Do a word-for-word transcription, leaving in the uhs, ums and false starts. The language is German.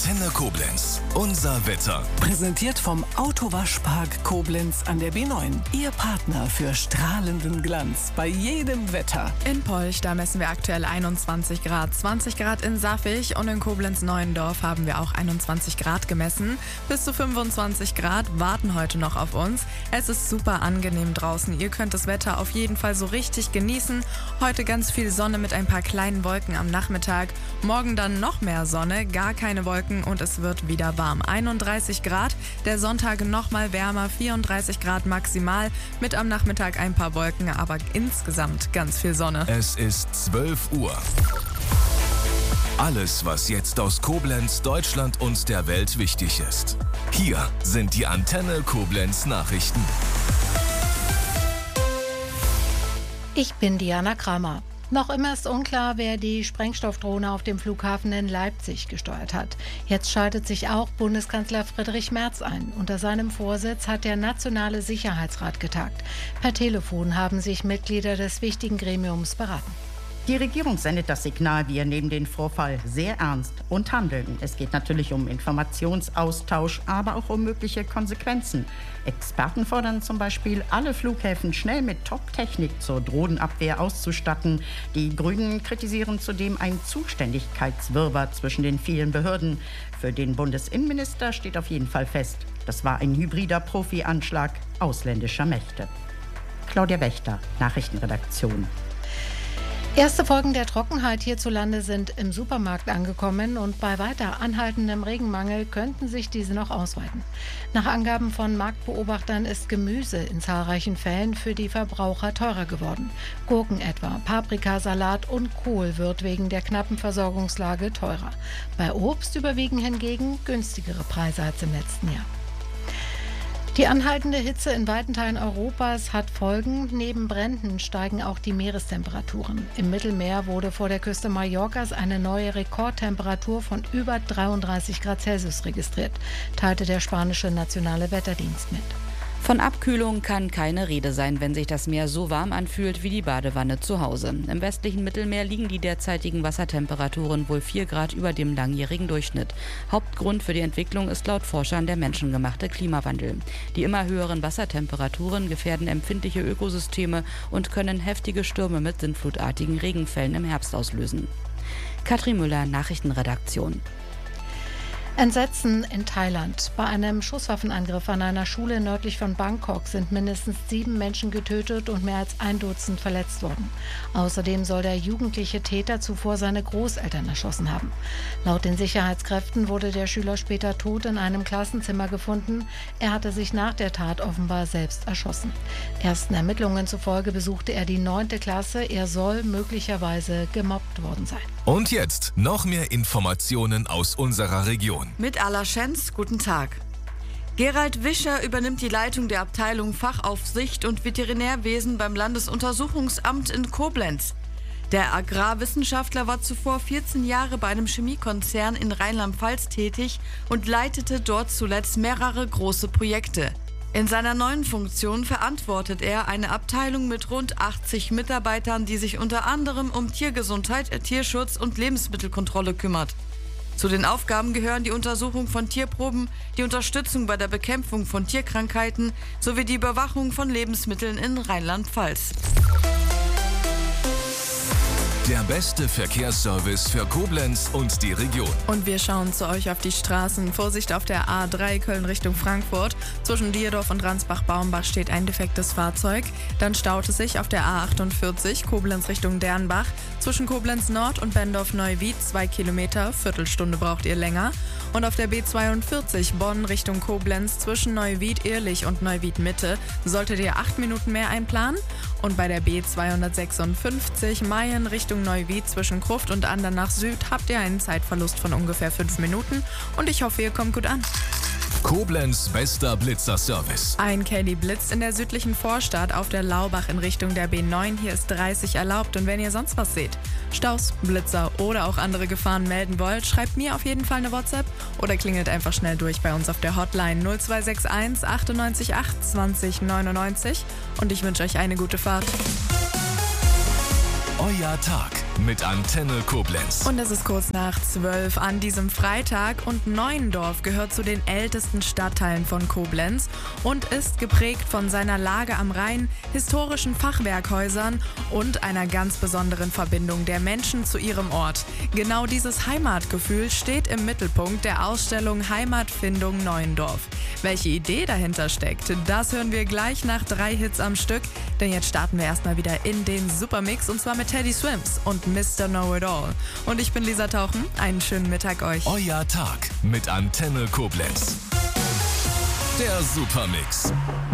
Antenne Koblenz. Unser Wetter. Präsentiert vom Autowaschpark Koblenz an der B neun. Ihr Partner für strahlenden Glanz bei jedem Wetter. In Polch, da messen wir aktuell einundzwanzig Grad. zwanzig Grad in Saffig und in Koblenz-Neuendorf haben wir auch einundzwanzig Grad gemessen. Bis zu fünfundzwanzig Grad warten heute noch auf uns. Es ist super angenehm draußen. Ihr könnt das Wetter auf jeden Fall so richtig genießen. Heute ganz viel Sonne mit ein paar kleinen Wolken am Nachmittag. Morgen dann noch mehr Sonne, gar keine Wolken und es wird wieder warm. einunddreißig Grad, der Sonntag noch mal wärmer, vierunddreißig Grad maximal, mit am Nachmittag ein paar Wolken, aber insgesamt ganz viel Sonne. Es ist zwölf Uhr. Alles, was jetzt aus Koblenz, Deutschland und der Welt wichtig ist. Hier sind die Antenne Koblenz Nachrichten. Ich bin Diana Kramer. Noch immer ist unklar, wer die Sprengstoffdrohne auf dem Flughafen in Leipzig gesteuert hat. Jetzt schaltet sich auch Bundeskanzler Friedrich Merz ein. Unter seinem Vorsitz hat der Nationale Sicherheitsrat getagt. Per Telefon haben sich Mitglieder des wichtigen Gremiums beraten. Die Regierung sendet das Signal, wir nehmen den Vorfall sehr ernst und handeln. Es geht natürlich um Informationsaustausch, aber auch um mögliche Konsequenzen. Experten fordern zum Beispiel, alle Flughäfen schnell mit Top-Technik zur Drohnenabwehr auszustatten. Die Grünen kritisieren zudem einen Zuständigkeitswirrwarr zwischen den vielen Behörden. Für den Bundesinnenminister steht auf jeden Fall fest, das war ein hybrider Profi-Anschlag ausländischer Mächte. Claudia Wächter, Nachrichtenredaktion. Erste Folgen der Trockenheit hierzulande sind im Supermarkt angekommen und bei weiter anhaltendem Regenmangel könnten sich diese noch ausweiten. Nach Angaben von Marktbeobachtern ist Gemüse in zahlreichen Fällen für die Verbraucher teurer geworden. Gurken etwa, Paprika, Salat und Kohl wird wegen der knappen Versorgungslage teurer. Bei Obst überwiegen hingegen günstigere Preise als im letzten Jahr. Die anhaltende Hitze in weiten Teilen Europas hat Folgen. Neben Bränden steigen auch die Meerestemperaturen. Im Mittelmeer wurde vor der Küste Mallorcas eine neue Rekordtemperatur von über dreiunddreißig Grad Celsius registriert, teilte der spanische Nationale Wetterdienst mit. Von Abkühlung kann keine Rede sein, wenn sich das Meer so warm anfühlt wie die Badewanne zu Hause. Im westlichen Mittelmeer liegen die derzeitigen Wassertemperaturen wohl vier Grad über dem langjährigen Durchschnitt. Hauptgrund für die Entwicklung ist laut Forschern der menschengemachte Klimawandel. Die immer höheren Wassertemperaturen gefährden empfindliche Ökosysteme und können heftige Stürme mit sintflutartigen Regenfällen im Herbst auslösen. Katrin Müller, Nachrichtenredaktion. Entsetzen in Thailand. Bei einem Schusswaffenangriff an einer Schule nördlich von Bangkok sind mindestens sieben Menschen getötet und mehr als ein Dutzend verletzt worden. Außerdem soll der jugendliche Täter zuvor seine Großeltern erschossen haben. Laut den Sicherheitskräften wurde der Schüler später tot in einem Klassenzimmer gefunden. Er hatte sich nach der Tat offenbar selbst erschossen. Ersten Ermittlungen zufolge besuchte er die neunte Klasse. Er soll möglicherweise gemobbt worden sein. Und jetzt noch mehr Informationen aus unserer Region. Mit Ala Schenz, guten Tag. Gerald Wischer übernimmt die Leitung der Abteilung Fachaufsicht und Veterinärwesen beim Landesuntersuchungsamt in Koblenz. Der Agrarwissenschaftler war zuvor vierzehn Jahre bei einem Chemiekonzern in Rheinland-Pfalz tätig und leitete dort zuletzt mehrere große Projekte. In seiner neuen Funktion verantwortet er eine Abteilung mit rund achtzig Mitarbeitern, die sich unter anderem um Tiergesundheit, Tierschutz und Lebensmittelkontrolle kümmert. Zu den Aufgaben gehören die Untersuchung von Tierproben, die Unterstützung bei der Bekämpfung von Tierkrankheiten sowie die Überwachung von Lebensmitteln in Rheinland-Pfalz. Der beste Verkehrsservice für Koblenz und die Region. Und wir schauen zu euch auf die Straßen. Vorsicht auf der A drei Köln Richtung Frankfurt. Zwischen Dierdorf und Ransbach-Baumbach steht ein defektes Fahrzeug. Dann staut es sich auf der A achtundvierzig Koblenz Richtung Dernbach. Zwischen Koblenz Nord und Bendorf-Neuwied zwei Kilometer. Viertelstunde braucht ihr länger. Und auf der B zweiundvierzig Bonn Richtung Koblenz zwischen Neuwied-Ehrlich und Neuwied-Mitte solltet ihr acht Minuten mehr einplanen. Und bei der B zweihundertsechsundfünfzig Mayen Richtung Neuwied zwischen Gruft und Andernach Süd habt ihr einen Zeitverlust von ungefähr fünf Minuten. Und ich hoffe, ihr kommt gut an. Koblenz bester Blitzerservice. Ein Caddy blitzt in der südlichen Vorstadt auf der Laubach in Richtung der B neun. Hier ist dreißig erlaubt. Und wenn ihr sonst was seht, Staus, Blitzer oder auch andere Gefahren melden wollt, schreibt mir auf jeden Fall eine WhatsApp oder klingelt einfach schnell durch bei uns auf der Hotline null zwei sechs eins achtundneunzig acht zwanzig neunundneunzig. Und ich wünsche euch eine gute Fahrt. Euer Tag. mit Antenne Koblenz. Und es ist kurz nach zwölf an diesem Freitag und Neuendorf gehört zu den ältesten Stadtteilen von Koblenz und ist geprägt von seiner Lage am Rhein, historischen Fachwerkhäusern und einer ganz besonderen Verbindung der Menschen zu ihrem Ort. Genau dieses Heimatgefühl steht im Mittelpunkt der Ausstellung Heimatfindung Neuendorf. Welche Idee dahinter steckt, das hören wir gleich nach drei Hits am Stück, denn jetzt starten wir erstmal wieder in den Supermix und zwar mit Teddy Swims und Mister Know-It-All. Und ich bin Lisa Tauchen, einen schönen Mittag euch. Euer Tag mit Antenne Koblenz. Der Supermix.